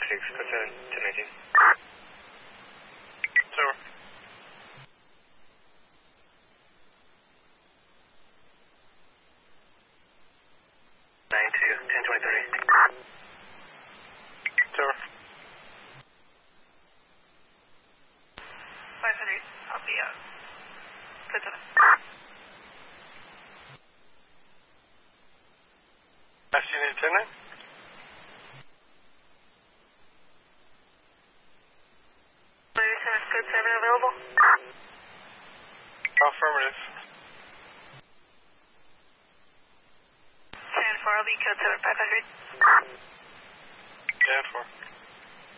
6, code 7, 1019. Sir. 1023. Sir. 500, copy, code 7. Ashton Lieutenant. Lieutenant, code 7 available? Affirmative. 10-4, I'll be code 7, 500. 10-4.